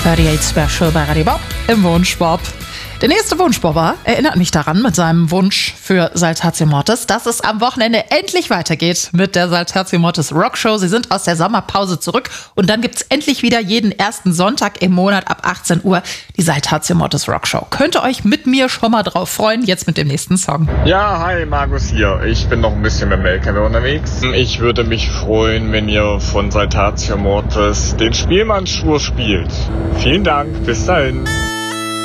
38 Special bei Radio Bob im Wunschbob. Der nächste Wunschbobber erinnert mich daran mit seinem Wunsch für Saltatio Mortis, dass es am Wochenende endlich weitergeht mit der Saltatio Mortis Rockshow. Sie sind aus der Sommerpause zurück und dann gibt's endlich wieder jeden ersten Sonntag im Monat ab 18 Uhr die Saltatio Mortis Rockshow. Könnt ihr euch mit mir schon mal drauf freuen, jetzt mit dem nächsten Song. Ja, hi, Markus hier. Ich bin noch ein bisschen mit dem LKW unterwegs. Ich würde mich freuen, wenn ihr von Saltatio Mortis den Spielmannsschwur spielt. Vielen Dank, bis dahin.